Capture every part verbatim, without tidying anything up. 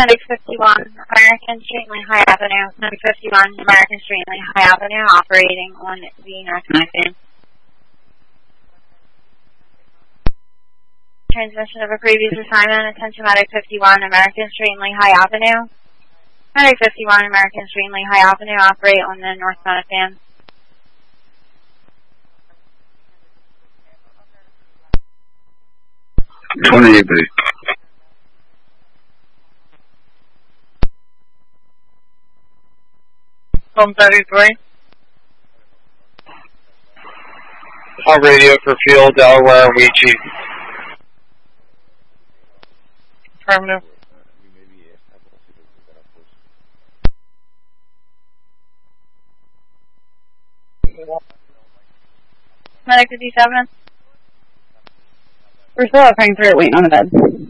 Medic fifty-one, American Street, Lehigh Avenue. Medic fifty-one, American Street, Lehigh Avenue, operating on the North American. Transmission of a previous assignment. Attention Medic fifty-one, American Street, Lehigh Avenue. Medic fifty-one, American Street, Lehigh Avenue, operate on the northbound fan. twenty-eight, please. Home thirty-three. On radio for Field, Delaware, Weechee. Affirmative. Medic fifty-seven. We're still at Frank through waiting on the bed.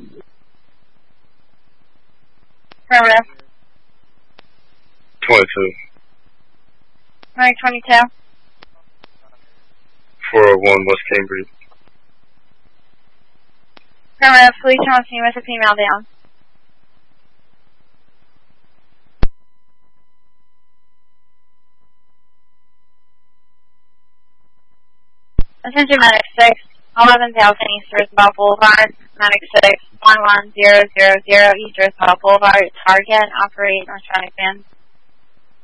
Affirmative. twenty-two. Medic twenty-two. four oh one West Cambridge. Affirmative. Police wants me with a female down. Attention Medic six, eleven thousand East Roosevelt Boulevard. Medic six, one one zero zero zero East Roosevelt Boulevard. Target, operate North Traffic Van.